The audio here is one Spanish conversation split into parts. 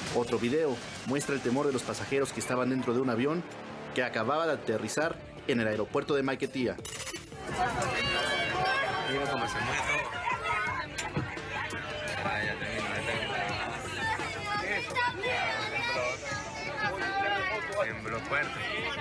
Otro video muestra el temor de los pasajeros que estaban dentro de un avión que acababa de aterrizar en el aeropuerto de Maiquetía. Mira cómo se mueve todo. Tembló fuerte.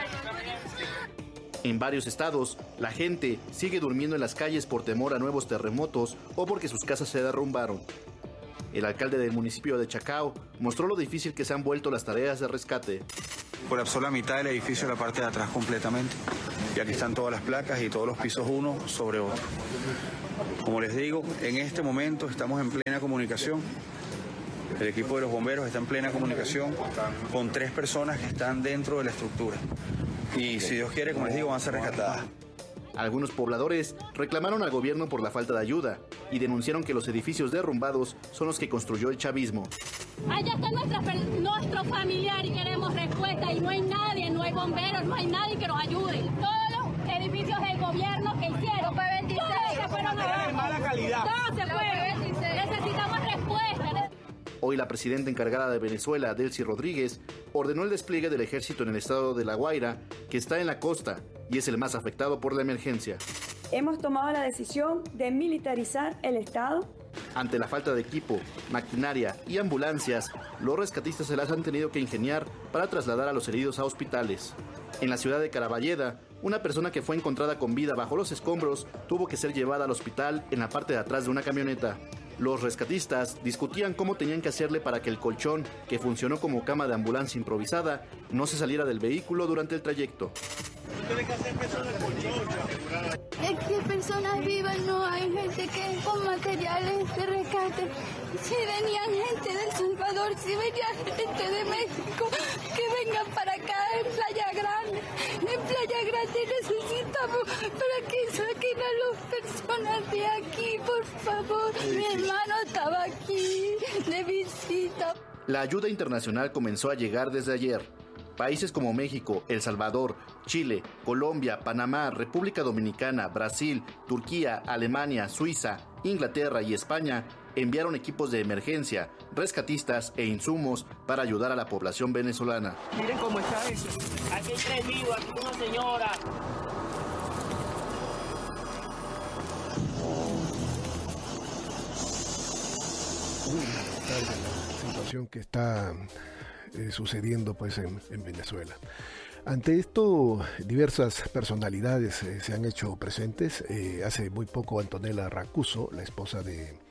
En varios estados, la gente sigue durmiendo en las calles por temor a nuevos terremotos o porque sus casas se derrumbaron. El alcalde del municipio de Chacao mostró lo difícil que se han vuelto las tareas de rescate. Colapsó la mitad del edificio, la parte de atrás completamente. Y aquí están todas las placas y todos los pisos uno sobre otro. Como les digo, en este momento estamos en plena comunicación. El equipo de los bomberos está en plena comunicación con 3 personas que están dentro de la estructura. Y si Dios quiere, como les digo, van a ser rescatadas. Algunos pobladores reclamaron al gobierno por la falta de ayuda y denunciaron que los edificios derrumbados son los que construyó el chavismo. Allá está nuestro familiar y queremos respuesta y no hay nadie, no hay bomberos, no hay nadie que nos ayude. Todos los edificios del gobierno que hicieron, todos se fueron abajo. Mala calidad. Todos se fueron. Necesitamos respuesta. Hoy la presidenta encargada de Venezuela, Delcy Rodríguez, ordenó el despliegue del ejército en el estado de La Guaira, que está en la costa y es el más afectado por la emergencia. Hemos tomado la decisión de militarizar el estado. Ante la falta de equipo, maquinaria y ambulancias, los rescatistas se las han tenido que ingeniar para trasladar a los heridos a hospitales. En la ciudad de Caraballeda, una persona que fue encontrada con vida bajo los escombros tuvo que ser llevada al hospital en la parte de atrás de una camioneta. Los rescatistas discutían cómo tenían que hacerle para que el colchón, que funcionó como cama de ambulancia improvisada, no se saliera del vehículo durante el trayecto. Es que personas vivas no hay, gente que con materiales de rescate. Si venían gente de El Salvador, si venían gente de México, que vengan para acá en Playa Grande. En Playa Grande necesitamos para que saquen a las personas de aquí, por favor. Mi hermano estaba aquí de visita. La ayuda internacional comenzó a llegar desde ayer. Países como México, El Salvador, Chile, Colombia, Panamá, República Dominicana, Brasil, Turquía, Alemania, Suiza, Inglaterra y España enviaron equipos de emergencia, rescatistas e insumos para ayudar a la población venezolana. Miren cómo está eso. Aquí hay 3 vivos, aquí una señora. La situación que está sucediendo pues en Venezuela. Ante esto, diversas personalidades se han hecho presentes. Hace muy poco Antonella Racuso, la esposa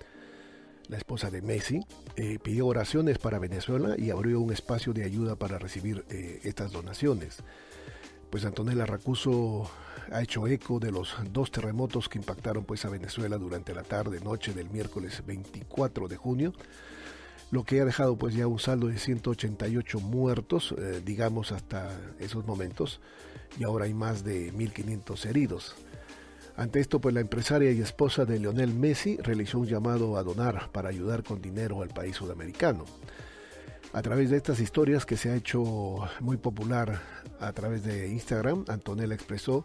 de Messi, pidió oraciones para Venezuela y abrió un espacio de ayuda para recibir estas donaciones. Pues Antonella Racuso ha hecho eco de los 2 terremotos que impactaron pues a Venezuela durante la tarde-noche del miércoles 24 de junio, lo que ha dejado pues ya un saldo de 188 muertos, digamos hasta esos momentos, y ahora hay más de 1.500 heridos. Ante esto, pues la empresaria y esposa de Lionel Messi realizó un llamado a donar para ayudar con dinero al país sudamericano. A través de estas historias que se ha hecho muy popular a través de Instagram, Antonella expresó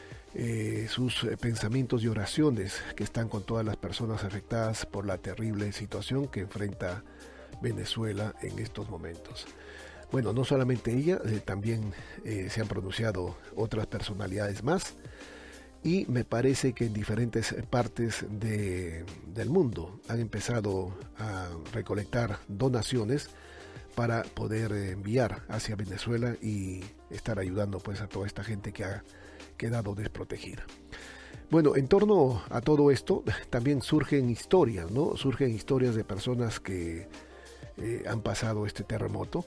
sus pensamientos y oraciones que están con todas las personas afectadas por la terrible situación que enfrenta Venezuela en estos momentos. Bueno, no solamente ella, también se han pronunciado otras personalidades más, y me parece que en diferentes partes del mundo han empezado a recolectar donaciones para poder enviar hacia Venezuela y estar ayudando pues a toda esta gente que ha quedado desprotegida. Bueno, en torno a todo esto también surgen historias, ¿no? Surgen historias de personas que han pasado este terremoto,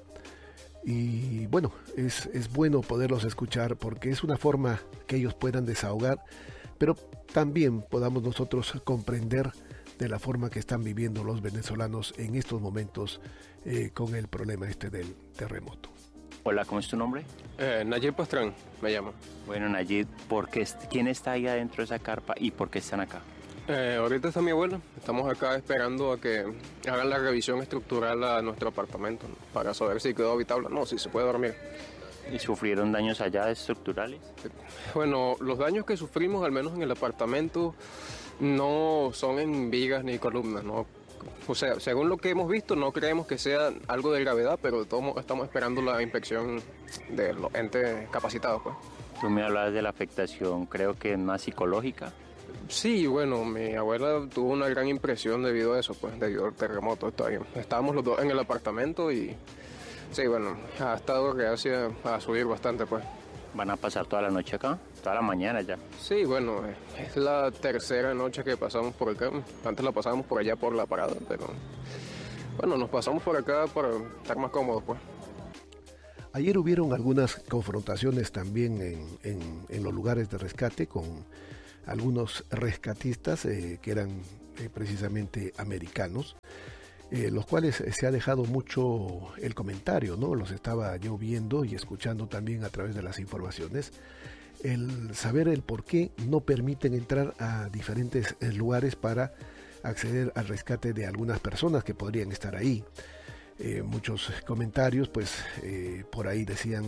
y bueno, es bueno poderlos escuchar porque es una forma que ellos puedan desahogar, pero también podamos nosotros comprender de la forma que están viviendo los venezolanos en estos momentos con el problema del terremoto. Hola, ¿cómo es tu nombre? Nayib Pastrán, me llamo. Bueno, Nayib, ¿quién está ahí adentro de esa carpa y por qué están acá? Ahorita está mi abuela. Estamos acá esperando a que hagan la revisión estructural a nuestro apartamento, ¿no? Para saber si quedó habitable. No, si se puede dormir. ¿Y sufrieron daños allá estructurales? Bueno, los daños que sufrimos, al menos en el apartamento, no son en vigas ni columnas, ¿no? O sea, según lo que hemos visto, no creemos que sea algo de gravedad, pero de todos modos estamos esperando la inspección de los entes capacitados, pues. Tú me hablabas de la afectación, creo que es más psicológica. Sí, bueno, mi abuela tuvo una gran impresión debido a eso, pues, debido al terremoto. Estábamos los dos en el apartamento y, sí, bueno, ha estado reacia a subir bastante, pues. ¿Van a pasar toda la noche acá? Toda la mañana ya. Sí, bueno, es la tercera noche que pasamos por acá. Antes la pasábamos por allá por la parada, pero bueno, nos pasamos por acá para estar más cómodos, pues. Ayer hubieron algunas confrontaciones también en los lugares de rescate con algunos rescatistas que eran precisamente americanos, los cuales se ha dejado mucho el comentario, ¿no? Los estaba yo viendo y escuchando también a través de las informaciones, el saber el por qué no permiten entrar a diferentes lugares para acceder al rescate de algunas personas que podrían estar ahí. Muchos comentarios, pues por ahí decían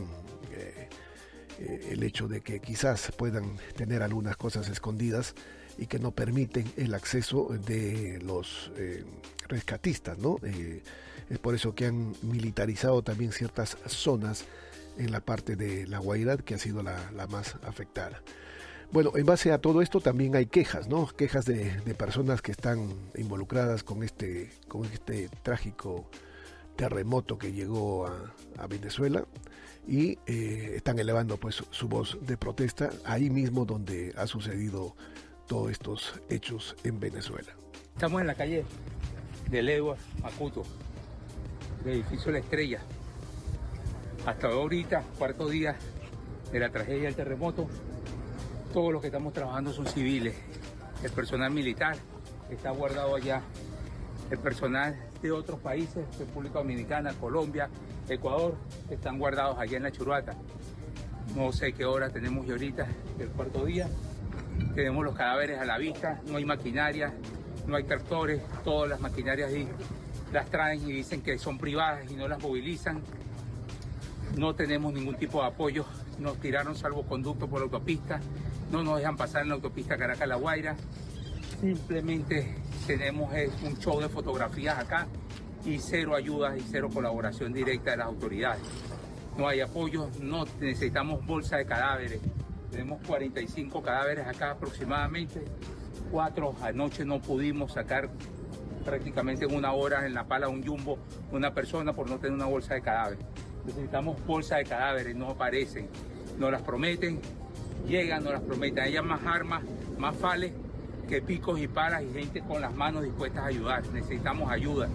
el hecho de que quizás puedan tener algunas cosas escondidas y que no permiten el acceso de los rescatistas, ¿no? Es por eso que han militarizado también ciertas zonas en la parte de La Guaira, que ha sido la más afectada. Bueno, en base a todo esto también hay quejas, ¿no? Quejas de personas que están involucradas con este trágico terremoto que llegó a Venezuela y están elevando pues su voz de protesta ahí mismo donde ha sucedido todos estos hechos en Venezuela. Estamos en la calle del Edward Macuto, del edificio La Estrella. Hasta ahorita, cuarto día de la tragedia del terremoto, todos los que estamos trabajando son civiles. El personal militar está guardado allá. El personal de otros países, República Dominicana, Colombia, Ecuador, están guardados allá en la Churuata. No sé qué hora tenemos ya ahorita, el cuarto día. Tenemos los cadáveres a la vista, no hay maquinaria, no hay tractores, todas las maquinarias ahí las traen y dicen que son privadas y no las movilizan. No tenemos ningún tipo de apoyo, nos tiraron salvoconducto por la autopista, no nos dejan pasar en la autopista Caracas-La Guaira. Simplemente tenemos un show de fotografías acá y cero ayudas y cero colaboración directa de las autoridades. No hay apoyo, no necesitamos bolsa de cadáveres. Tenemos 45 cadáveres acá aproximadamente. 4 anoche no pudimos sacar prácticamente en una hora en la pala un jumbo una persona por no tener una bolsa de cadáveres. Necesitamos bolsa de cadáveres, no aparecen, nos las prometen, llegan, nos las prometen. Hay más armas, más fales que picos y palas y gente con las manos dispuestas a ayudar. Necesitamos ayuda,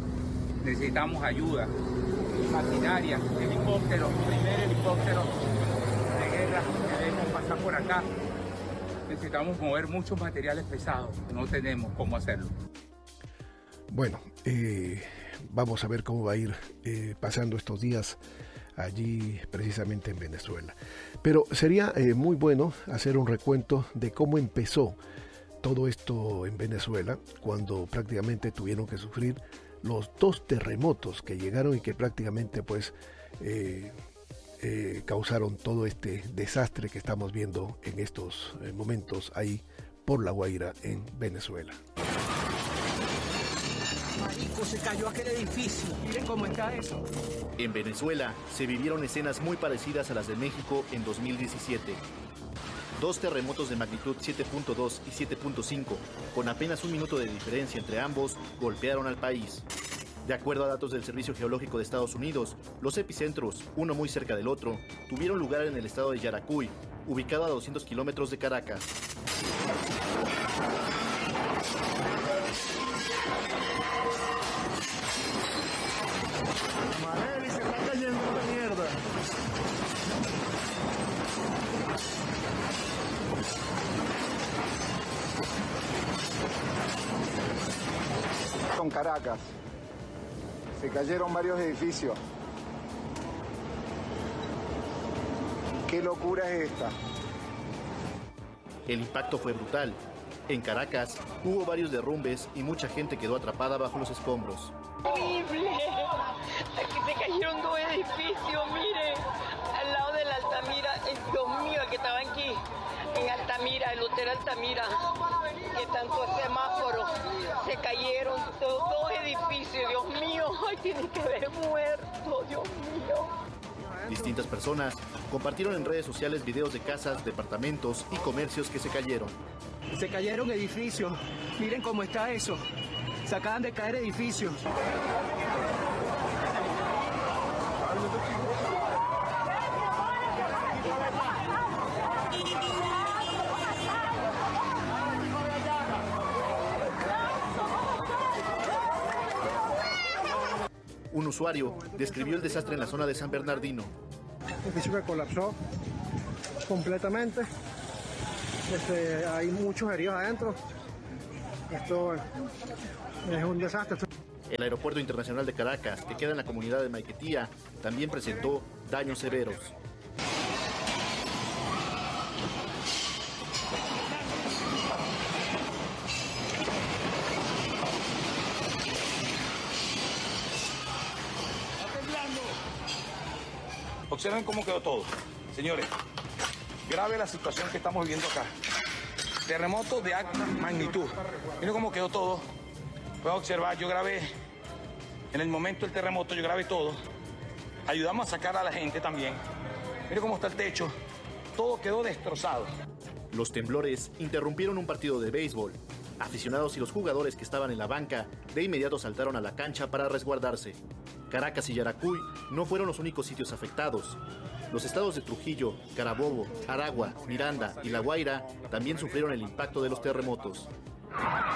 maquinaria, helicópteros, primer helicóptero de guerra que debemos pasar por acá. Necesitamos mover muchos materiales pesados, no tenemos cómo hacerlo. Bueno, vamos a ver cómo va a ir pasando estos días allí precisamente en Venezuela. Pero sería muy bueno hacer un recuento de cómo empezó todo esto en Venezuela, cuando prácticamente tuvieron que sufrir los 2 terremotos que llegaron y que prácticamente pues causaron todo este desastre que estamos viendo en estos momentos ahí por La Guaira en Venezuela. Marico, se cayó aquel edificio. Miren cómo está eso. En Venezuela se vivieron escenas muy parecidas a las de México en 2017. 2 terremotos de magnitud 7.2 y 7.5, con apenas un minuto de diferencia entre ambos, golpearon al país. De acuerdo a datos del Servicio Geológico de Estados Unidos, los epicentros, uno muy cerca del otro, tuvieron lugar en el estado de Yaracuy, ubicado a 200 kilómetros de Caracas. Maneli, se está cayendo esta mierda. Con Caracas. Se cayeron varios edificios. ¿Qué locura es esta? El impacto fue brutal. En Caracas hubo varios derrumbes y mucha gente quedó atrapada bajo los escombros. ¡Horrible! Aquí se cayeron 2 edificios, mire, al lado de la Altamira. Dios mío, el que estaba aquí en Altamira, el hotel Altamira, que tanto semáforos se cayeron, dos edificios, Dios mío, ay, tiene que haber muerto, Dios mío. Distintas personas compartieron en redes sociales videos de casas, departamentos y comercios que se cayeron. Se cayeron edificios, miren cómo está eso, se acaban de caer edificios. Un usuario describió el desastre en la zona de San Bernardino. El edificio que colapsó completamente. Hay muchos heridos adentro. Esto es un desastre. El aeropuerto internacional de Caracas, que queda en la comunidad de Maiquetía, también presentó daños severos. Observen cómo quedó todo. Señores, grave la situación que estamos viviendo acá. Terremoto de alta magnitud. Miren cómo quedó todo. Pueden observar, yo grabé, en el momento del terremoto, yo grabé todo. Ayudamos a sacar a la gente también. Miren cómo está el techo. Todo quedó destrozado. Los temblores interrumpieron un partido de béisbol. Aficionados y los jugadores que estaban en la banca de inmediato saltaron a la cancha para resguardarse. Caracas y Yaracuy no fueron los únicos sitios afectados. Los estados de Trujillo, Carabobo, Aragua, Miranda y La Guaira también sufrieron el impacto de los terremotos.